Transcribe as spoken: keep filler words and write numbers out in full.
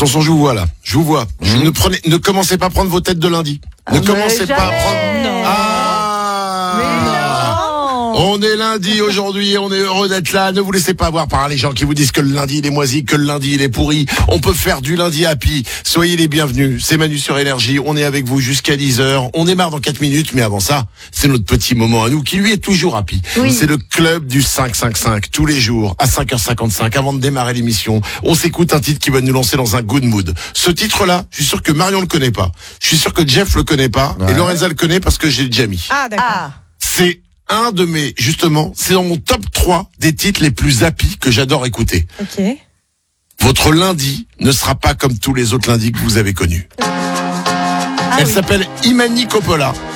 Attention, je vous vois là. Je vous vois. Je ne prenez, ne commencez pas à prendre vos têtes de lundi. Ne Ah, commencez jamais. pas à prendre. Non. Ah. Mais non. On est lundi aujourd'hui et on est heureux d'être là. Ne vous laissez pas avoir par les gens qui vous disent que le lundi il est moisi, que le lundi il est pourri. On peut faire du lundi happy. Soyez les bienvenus. C'est Manu sur Énergie. On est avec vous jusqu'à dix heures. On démarre dans quatre minutes, mais avant ça, c'est notre petit moment à nous qui lui est toujours happy. Oui. C'est le club du cinq cinq cinq tous les jours à cinq heures cinquante-cinq avant de démarrer l'émission. On s'écoute un titre qui va nous lancer dans un good mood. Ce titre-là, je suis sûr que Marion le connaît pas. Je suis sûr que Jeff le connaît pas Ouais. et Lorenza le connaît parce que j'ai déjà mis. Ah, d'accord. Ah. C'est un de mes, justement, c'est dans mon top trois des titres les plus happy que j'adore écouter. Ok. Votre lundi ne sera pas comme tous les autres lundis que vous avez connus. Ah Elle oui. s'appelle Imani Coppola.